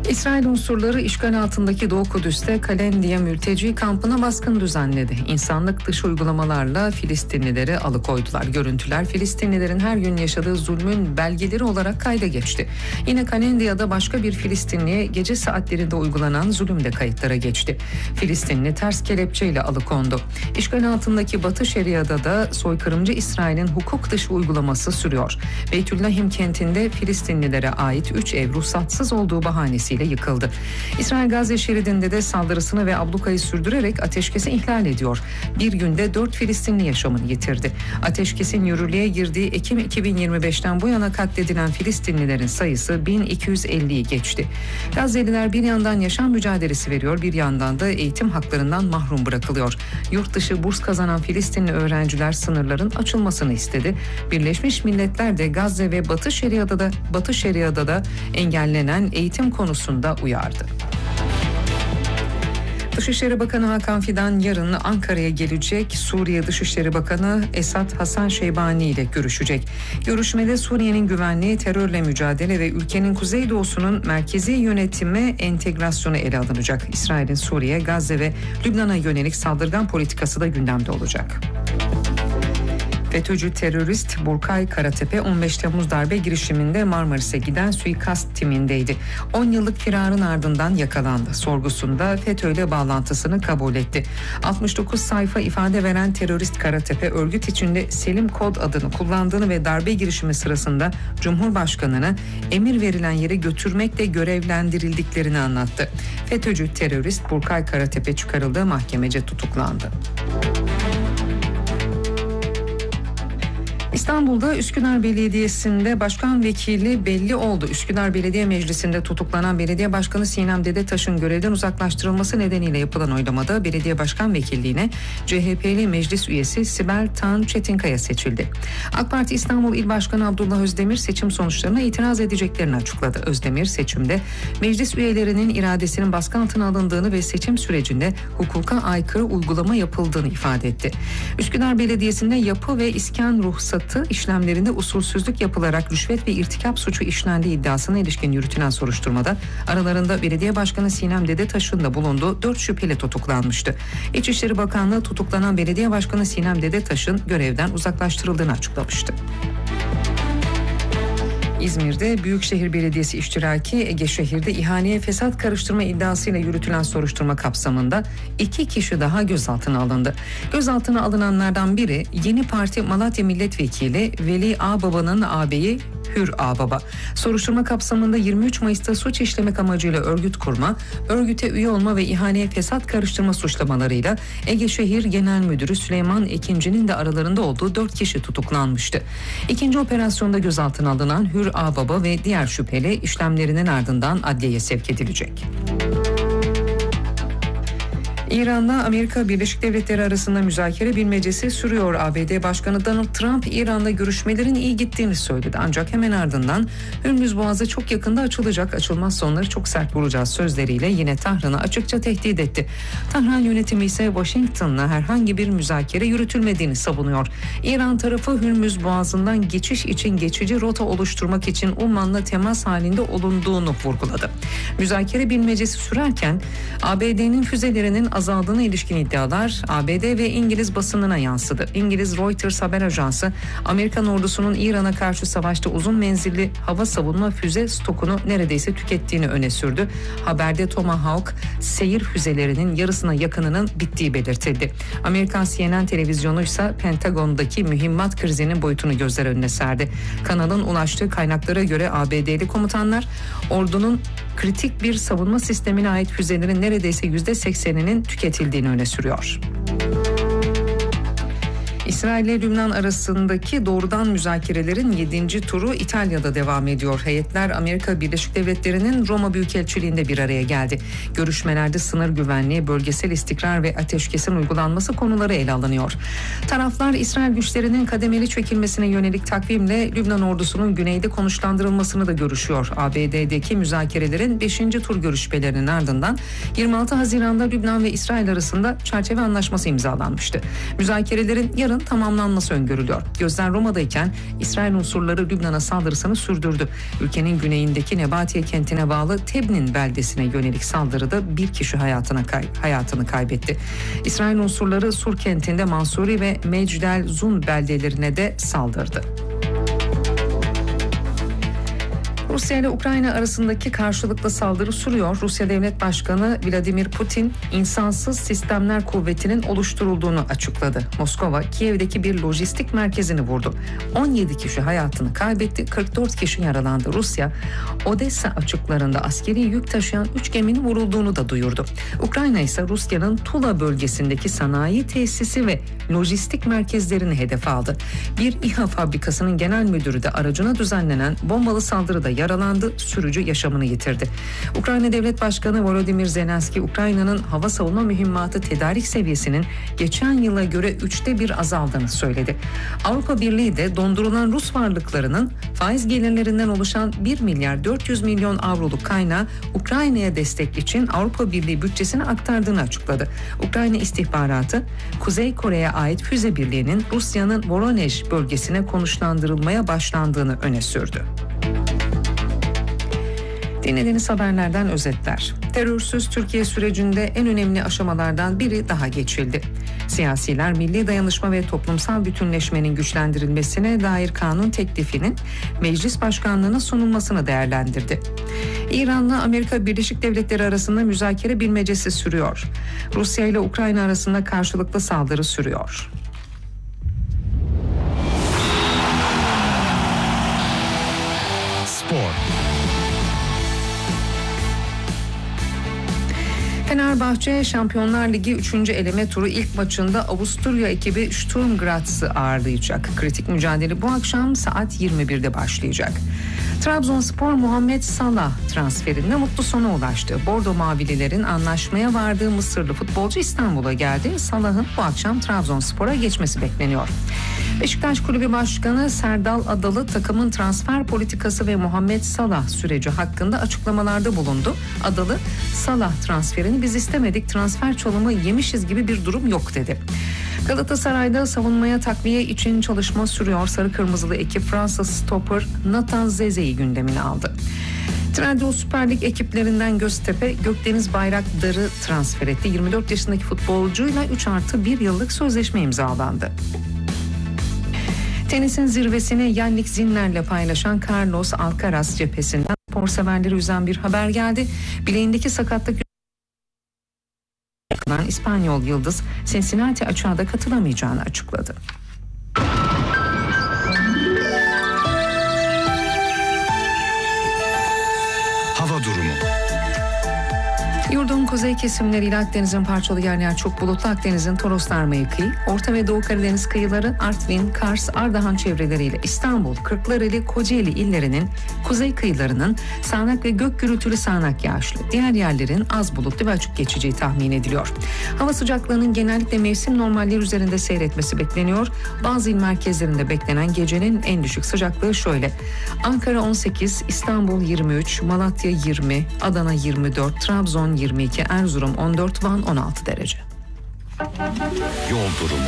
İsrail unsurları işgal altındaki Doğu Kudüs'te Kalendiye mülteci kampına baskın düzenledi. İnsanlık dışı uygulamalarla Filistinlileri alıkoydular. Görüntüler Filistinlilerin her gün yaşadığı zulmün belgeleri olarak kayda geçti. Yine Kalendiye'de başka bir Filistinliye gece saatlerinde uygulanan zulüm de kayıtlara geçti. Filistinli ters kelepçeyle alıkondu. İşgal altındaki Batı Şeria'da da soykırımcı İsrail'in hukuk dışı uygulaması sürüyor. Beytüllahim kentinde Filistinlilere ait 3 ev ruhsatsız olduğu bahanesiyle yıkıldı. İsrail Gazze şeridinde de saldırısını ve ablukayı sürdürerek ateşkesi ihlal ediyor. Bir günde 4 Filistinli yaşamını yitirdi. Ateşkesin yürürlüğe girdiği Ekim 2025'ten bu yana katledilen Filistinlilerin sayısı 1250'yi geçti. Gazze'liler bir yandan yaşam mücadelesi veriyor, bir yandan da eğitim haklarından mahrum bırakılıyor. Yurt dışı burs kazanan Filistinli öğrenciler sınırların açılmasını istedi. Birleşmiş Milletler de Gazze ve Batı Şeria'da da engellenen eğitim konusunda uyardı. Dışişleri Bakanı Hakan Fidan yarın Ankara'ya gelecek. Suriye Dışişleri Bakanı Esad Hasan Şeybani ile görüşecek. Görüşmede Suriye'nin güvenliği, terörle mücadele ve ülkenin kuzeydoğusunun merkezi yönetime entegrasyonu ele alınacak. İsrail'in Suriye, Gazze ve Lübnan'a yönelik saldırgan politikası da gündemde olacak. FETÖ'cü terörist Burkay Karatepe 15 Temmuz darbe girişiminde Marmaris'e giden suikast timindeydi. 10 yıllık firarın ardından yakalandı. Sorgusunda FETÖ ile bağlantısını kabul etti. 69 sayfa ifade veren terörist Karatepe örgüt içinde Selim Kod adını kullandığını ve darbe girişimi sırasında Cumhurbaşkanı'na emir verilen yere götürmekle görevlendirildiklerini anlattı. FETÖ'cü terörist Burkay Karatepe çıkarıldığı mahkemece tutuklandı. İstanbul'da Üsküdar Belediyesi'nde başkan vekili belli oldu. Üsküdar Belediye Meclisi'nde tutuklanan belediye başkanı Sinem Dedetaş'ın görevden uzaklaştırılması nedeniyle yapılan oylamada belediye başkan vekilliğine CHP'li meclis üyesi Sibel Tan Çetinkaya seçildi. AK Parti İstanbul İl Başkanı Abdullah Özdemir seçim sonuçlarına itiraz edeceklerini açıkladı. Özdemir seçimde meclis üyelerinin iradesinin baskı altına alındığını ve seçim sürecinde hukuka aykırı uygulama yapıldığını ifade etti. Üsküdar Belediyesi'nde yapı ve iskan ruhsatı işlemlerinde usulsüzlük yapılarak rüşvet ve irtikap suçu işlendiği iddiasına ilişkin yürütülen soruşturmada aralarında belediye başkanı Sinem Dedetaş'ın da bulunduğu 4 şüpheli tutuklanmıştı. İçişleri Bakanlığı tutuklanan belediye başkanı Sinem Dedetaş'ın görevden uzaklaştırıldığını açıklamıştı. İzmir'de Büyükşehir Belediyesi iştiraki Egeşehir'de ihaleye fesat karıştırma iddiasıyla yürütülen soruşturma kapsamında 2 kişi daha gözaltına alındı. Gözaltına alınanlardan biri Yeni Parti Malatya Milletvekili Veli Ağbaba'nın ağabeyi Hür Ağbaba. Soruşturma kapsamında 23 Mayıs'ta suç işlemek amacıyla örgüt kurma, örgüte üye olma ve ihaleye fesat karıştırma suçlamalarıyla Egeşehir Genel Müdürü Süleyman Ekinci'nin de aralarında olduğu 4 kişi tutuklanmıştı. İkinci operasyonda gözaltına alınan Hür Ağbaba ve diğer şüpheli işlemlerinin ardından adliyeye sevk edilecek. İran'da Amerika Birleşik Devletleri arasında müzakere bilmecesi sürüyor. ABD Başkanı Donald Trump İran'la görüşmelerin iyi gittiğini söyledi. Ancak hemen ardından Hürmüz Boğazı çok yakında açılacak, açılmazsa onları çok sert vuracağız sözleriyle yine Tahran'ı açıkça tehdit etti. Tahran yönetimi ise Washington'la herhangi bir müzakere yürütülmediğini savunuyor. İran tarafı Hürmüz Boğazı'ndan geçiş için geçici rota oluşturmak için Umman'la temas halinde olunduğunu vurguladı. Müzakere bilmecesi sürerken ABD'nin füzelerinin azaldığına ilişkin iddialar ABD ve İngiliz basınına yansıdı. İngiliz Reuters haber ajansı Amerikan ordusunun İran'a karşı savaşta uzun menzilli hava savunma füze stokunu neredeyse tükettiğini öne sürdü. Haberde Tomahawk seyir füzelerinin yarısına yakınının bittiği belirtildi. Amerikan CNN televizyonu ise Pentagon'daki mühimmat krizinin boyutunu gözler önüne serdi. Kanalın ulaştığı kaynaklara göre ABD'li komutanlar ordunun kritik bir savunma sistemine ait füzelerin neredeyse %80'inin tüketildiğini öne sürüyor. İsrail ile Lübnan arasındaki doğrudan müzakerelerin 7. turu İtalya'da devam ediyor. Heyetler Amerika Birleşik Devletleri'nin Roma Büyükelçiliği'nde bir araya geldi. Görüşmelerde sınır güvenliği, bölgesel istikrar ve ateşkesin uygulanması konuları ele alınıyor. Taraflar İsrail güçlerinin kademeli çekilmesine yönelik takvimle Lübnan ordusunun güneyde konuşlandırılmasını da görüşüyor. ABD'deki müzakerelerin 5. tur görüşmelerinin ardından 26 Haziran'da Lübnan ve İsrail arasında çerçeve anlaşması imzalanmıştı. Müzakerelerin yarın tamamlanması öngörülüyor. Gözler Roma'dayken İsrail unsurları Lübnan'a saldırısını sürdürdü. Ülkenin güneyindeki Nebatiye kentine bağlı Tebnin beldesine yönelik saldırıda bir kişi hayatını kaybetti. İsrail unsurları Sur kentinde Mansuri ve Mecdel Zun beldelerine de saldırdı. Rusya ile Ukrayna arasındaki karşılıklı saldırı sürüyor. Rusya Devlet Başkanı Vladimir Putin, insansız sistemler kuvvetinin oluşturulduğunu açıkladı. Moskova, Kiev'deki bir lojistik merkezini vurdu. 17 kişi hayatını kaybetti, 44 kişi yaralandı. Rusya, Odessa açıklarında askeri yük taşıyan 3 geminin vurulduğunu da duyurdu. Ukrayna ise Rusya'nın Tula bölgesindeki sanayi tesisi ve lojistik merkezlerini hedef aldı. Bir İHA fabrikasının genel müdürü de aracına düzenlenen bombalı saldırıda yaralandı, sürücü yaşamını yitirdi. Ukrayna Devlet Başkanı Volodymyr Zelenski, Ukrayna'nın hava savunma mühimmatı tedarik seviyesinin geçen yıla göre 1/3 azaldığını söyledi. Avrupa Birliği de dondurulan Rus varlıklarının faiz gelirlerinden oluşan 1 milyar 400 milyon avroluk kaynağı Ukrayna'ya destek için Avrupa Birliği bütçesine aktardığını açıkladı. Ukrayna istihbaratı, Kuzey Kore'ye ait füze birliğinin Rusya'nın Voronezh bölgesine konuşlandırılmaya başlandığını öne sürdü. Dinlediğiniz haberlerden özetler. Terörsüz Türkiye sürecinde en önemli aşamalardan biri daha geçildi. Siyasiler milli dayanışma ve toplumsal bütünleşmenin güçlendirilmesine dair kanun teklifinin meclis başkanlığına sunulmasını değerlendirdi. İran'la Amerika Birleşik Devletleri arasında müzakere bilmecesi sürüyor. Rusya ile Ukrayna arasında karşılıklı saldırı sürüyor. Spor. Fenerbahçe Şampiyonlar Ligi 3. eleme turu ilk maçında Avusturya ekibi Sturm Graz'ı ağırlayacak. Kritik mücadele bu akşam saat 21'de başlayacak. Trabzonspor Muhammed Salah transferinde mutlu sona ulaştı. Bordo Mavililerin anlaşmaya vardığı Mısırlı futbolcu İstanbul'a geldi. Salah'ın bu akşam Trabzonspor'a geçmesi bekleniyor. Beşiktaş Kulübü Başkanı Serdal Adalı takımın transfer politikası ve Muhammed Salah süreci hakkında açıklamalarda bulundu. Adalı, Salah transferini biz istemedik, transfer çalımı yemişiz gibi bir durum yok dedi. Galatasaray'da savunmaya takviye için çalışma sürüyor. Sarı Kırmızılı ekip Fransız stoper Nathan Zeze'yi gündemine aldı. Trendyol Süper Lig ekiplerinden Göztepe, Gökdeniz Bayraktar'ı transfer etti. 24 yaşındaki futbolcuyla 3+1 yıllık sözleşme imzalandı. Tenisin zirvesini Yannick Sinner'le paylaşan Carlos Alcaraz cephesinden spor severleri üzen bir haber geldi. Bileğindeki sakatlık yüzünden İspanyol yıldız Cincinnati açığa da katılamayacağını açıkladı. Hava durumu. Yurdun kuzey kesimleriyle Akdeniz'in parçalı yer çok bulutlu, Akdeniz'in Toroslar kıyı, Orta ve Doğu Karadeniz kıyıları, Artvin, Kars, Ardahan çevreleriyle İstanbul, Kırklareli, Kocaeli illerinin kuzey kıyılarının sağanak ve gök gürültülü sağanak yağışlı, diğer yerlerin az bulutlu ve açık geçeceği tahmin ediliyor. Hava sıcaklığının genellikle mevsim normalleri üzerinde seyretmesi bekleniyor. Bazı il merkezlerinde beklenen gecenin en düşük sıcaklığı şöyle: Ankara 18, İstanbul 23, Malatya 20, Adana 24, Trabzon 22, Erzurum 14, Van 16 derece. Yol durumu.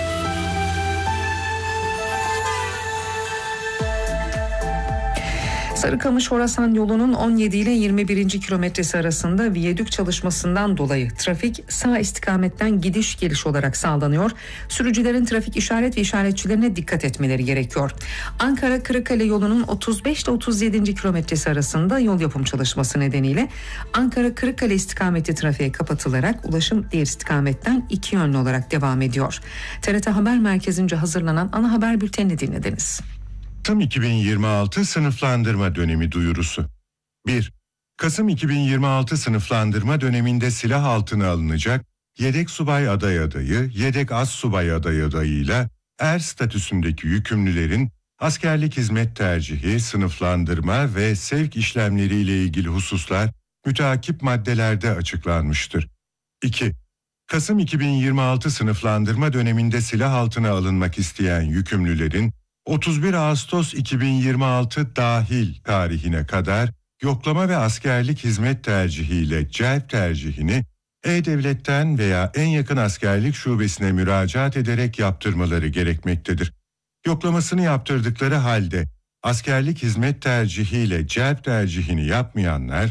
Sarıkamış-Horasan yolunun 17 ile 21. kilometresi arasında viyadük çalışmasından dolayı trafik sağ istikametten gidiş geliş olarak sağlanıyor. Sürücülerin trafik işaret ve işaretçilerine dikkat etmeleri gerekiyor. Ankara-Kırıkkale yolunun 35 ile 37. kilometresi arasında yol yapım çalışması nedeniyle Ankara-Kırıkkale istikameti trafiğe kapatılarak ulaşım diğer istikametten iki yönlü olarak devam ediyor. TRT Haber Merkezi'nce hazırlanan ana haber bültenini dinlediniz. Kasım 2026 sınıflandırma dönemi duyurusu. 1. Kasım 2026 sınıflandırma döneminde silah altına alınacak yedek subay aday adayı, yedek az subay aday adayıyla er statüsündeki yükümlülerin askerlik hizmet tercihi, sınıflandırma ve sevk işlemleriyle ilgili hususlar müteakip maddelerde açıklanmıştır. 2. Kasım 2026 sınıflandırma döneminde silah altına alınmak isteyen yükümlülerin 31 Ağustos 2026 dahil tarihine kadar yoklama ve askerlik hizmet tercihiyle celp tercihini E-Devlet'ten veya en yakın askerlik şubesine müracaat ederek yaptırmaları gerekmektedir. Yoklamasını yaptırdıkları halde askerlik hizmet tercihiyle celp tercihini yapmayanlar